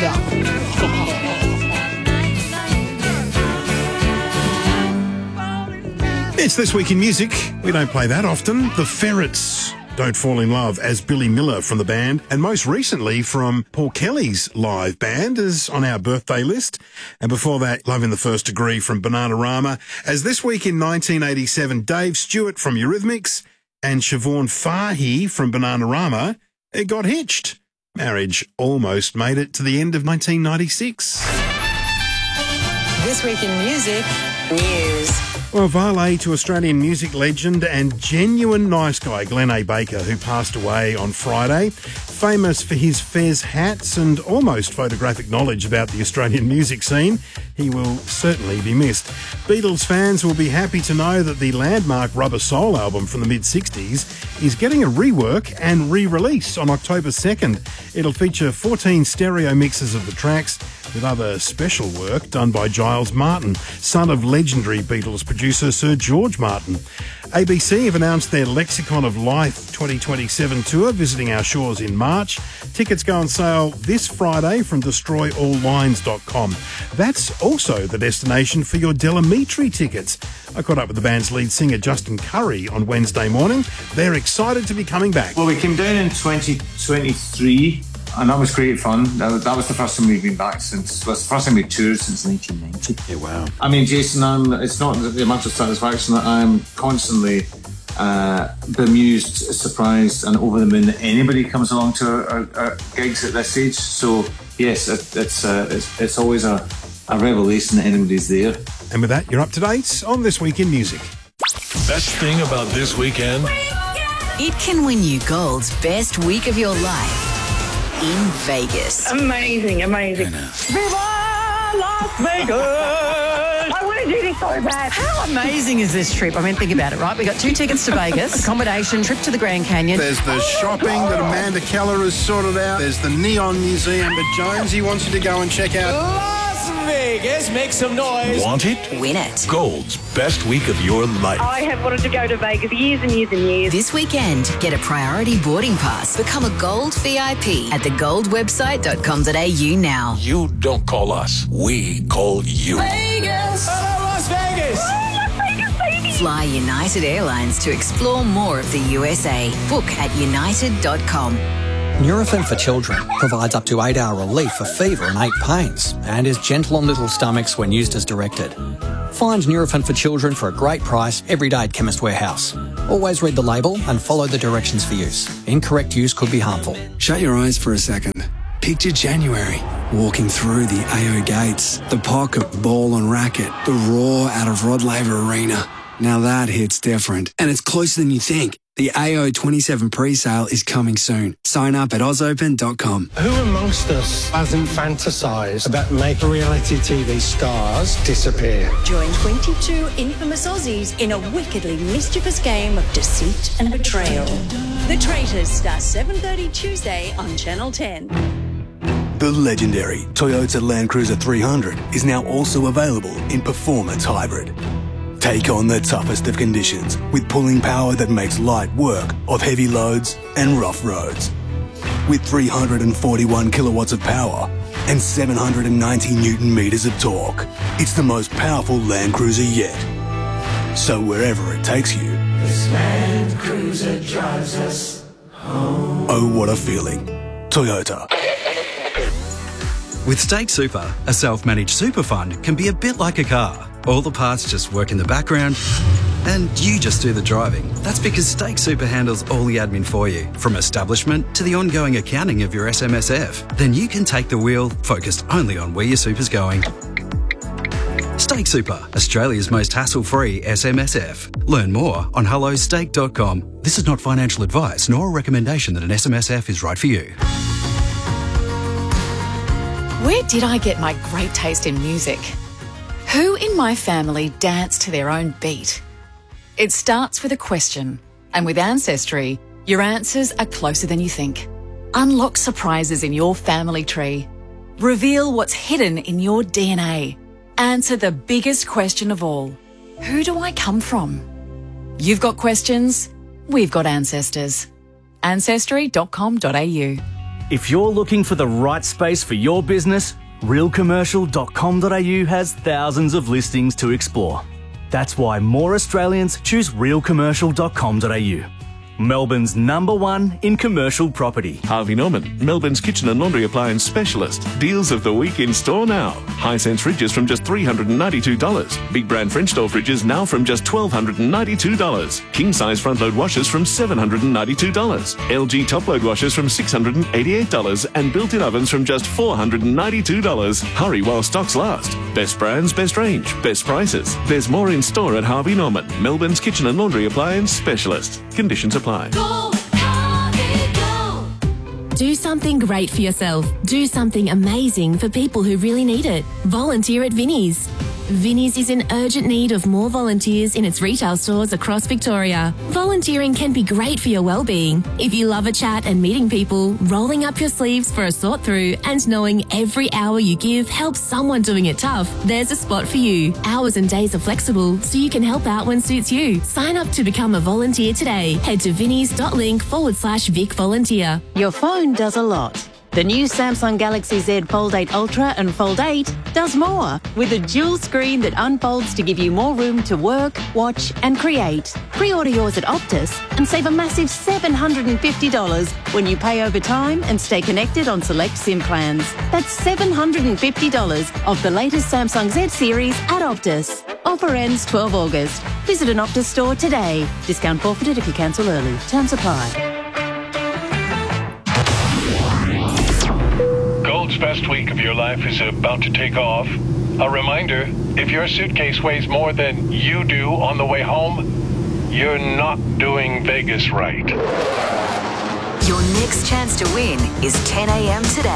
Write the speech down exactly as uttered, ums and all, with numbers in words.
Now. It's This Week in Music. We don't play that often. The Ferrets, Don't Fall in Love, as Billy Miller from the band, and most recently from Paul Kelly's live band, is on our birthday list. And before that, Love in the First Degree from Bananarama. As this week in nineteen eighty-seven, Dave Stewart from Eurythmics and Siobhan Fahey from Bananarama, it got hitched. Marriage almost made it to the end of nineteen ninety-six. This Week in Music News. Well, valet to Australian music legend and genuine nice guy Glenn A. Baker, who passed away on Friday. Famous for his fez hats and almost photographic knowledge about the Australian music scene, he will certainly be missed. Beatles fans will be happy to know that the landmark Rubber Soul album from the mid-sixties is getting a rework and re-release on October second. It'll feature fourteen stereo mixes of the tracks, with other special work done by Giles Martin, son of legendary Beatles producer Sir George Martin. A B C have announced their Lexicon of Life twenty twenty-seven tour, visiting our shores in March. Tickets go on sale this Friday from destroy all lines dot com. That's also the destination for your Delamitri tickets. I caught up with the band's lead singer Justin Curry on Wednesday morning. They're excited to be coming back. Well, we came down in twenty twenty-three. And that was great fun. That, that was the first time we've been back since, well, it's the first time we toured since nineteen ninety. Yeah, wow. I mean, Jason, I'm, it's not the amount of satisfaction that I'm constantly uh, bemused, surprised, and over the moon that anybody comes along to our, our, our gigs at this stage. So, yes, it, it's, uh, it's it's always a, a revelation that anybody's there. And with that, you're up to date on This Week in Music. Best thing about this weekend? It can win you Gold's best week of your life in Vegas. Amazing, amazing. Viva Las Vegas! I want to do this so bad. How amazing is this trip? I mean, think about it, right? We got two tickets to Vegas, accommodation, trip to the Grand Canyon. There's the shopping that Amanda Keller has sorted out. There's the Neon Museum that Jonesy wants you to go and check out. Las Vegas, make some noise. Want it? Win it. Gold's best week of your life. I have wanted to go to Vegas years and years and years. This weekend, get a priority boarding pass. Become a Gold V I P at the gold website dot com dot a u now. You don't call us. We call you. Vegas! Hello, Las Vegas! Oh, Las Vegas, baby! Fly United Airlines to explore more of the U S A. Book at united dot com. Nurofen for Children provides up to eight hour relief for fever and ache pains and is gentle on little stomachs when used as directed. Find Nurofen for Children for a great price every day at Chemist Warehouse. Always read the label and follow the directions for use. Incorrect use could be harmful. Shut your eyes for a second. Picture January, walking through the A O gates, the pocket, ball and racket, the roar out of Rod Laver Arena. Now that hits different, and it's closer than you think. The A O twenty-seven pre-sale is coming soon. Sign up at oz open dot com. Who amongst us hasn't fantasised about making reality T V stars disappear? Join twenty-two infamous Aussies in a wickedly mischievous game of deceit and betrayal. The Traitors starts seven thirty Tuesday on Channel ten. The legendary Toyota Land Cruiser three hundred is now also available in Performance Hybrid. Take on the toughest of conditions with pulling power that makes light work of heavy loads and rough roads. With three hundred forty-one kilowatts of power and seven hundred ninety newton meters of torque, it's the most powerful Land Cruiser yet. So wherever it takes you, This Land Cruiser drives us home. Oh, what a feeling. Toyota. With Stake Super, a self-managed super fund can be a bit like a car. All the parts just work in the background and you just do the driving. That's because Stake Super handles all the admin for you, from establishment to the ongoing accounting of your S M S F. Then you can take the wheel, focused only on where your super's going. Stake Super, Australia's most hassle-free S M S F. Learn more on hello stake dot com. This is not financial advice nor a recommendation that an S M S F is right for you. Where did I get my great taste in music? Who in my family dance to their own beat? It starts with a question, and with Ancestry, your answers are closer than you think. Unlock surprises in your family tree. Reveal what's hidden in your D N A. Answer the biggest question of all. Who do I come from? You've got questions, we've got ancestors. ancestry dot com dot a u. If you're looking for the right space for your business, real commercial dot com dot a u has thousands of listings to explore. That's why more Australians choose real commercial dot com dot a u. Melbourne's number one in commercial property. Harvey Norman, Melbourne's kitchen and laundry appliance specialist. Deals of the week in store now. Hisense fridges from just three hundred ninety-two dollars. Big brand French door fridges now from just one thousand two hundred ninety-two dollars. King size front load washers from seven hundred ninety-two dollars. L G top load washers from six hundred eighty-eight dollars. And built-in ovens from just four hundred ninety-two dollars. Hurry while stocks last. Best brands, best range, best prices. There's more in store at Harvey Norman, Melbourne's kitchen and laundry appliance specialist. Conditions apply. Go, Harvey, go. Do something great for yourself. Do something amazing for people who really need it. Volunteer at Vinnie's. Vinnie's is in urgent need of more volunteers in its retail stores across Victoria. Volunteering can be great for your well-being. If you love a chat and meeting people, rolling up your sleeves for a sort through and knowing every hour you give helps someone doing it tough, there's a spot for you. Hours and days are flexible, so you can help out when suits you. Sign up to become a volunteer today. Head to vinnies.link forward slash Vic Volunteer. Your phone does a lot. The new Samsung Galaxy Z Fold eight Ultra and Fold eight does more, with a dual screen that unfolds to give you more room to work, watch and create. Pre-order yours at Optus and save a massive seven hundred fifty dollars when you pay over time and stay connected on select SIM plans. That's seven hundred fifty dollars of the latest Samsung Z series at Optus. Offer ends twelve August. Visit an Optus store today. Discount forfeited if you cancel early. Terms apply. Gold's best week of your life is about to take off. A reminder, if your suitcase weighs more than you do on the way home, you're not doing Vegas right. Your next chance to win is ten a m today.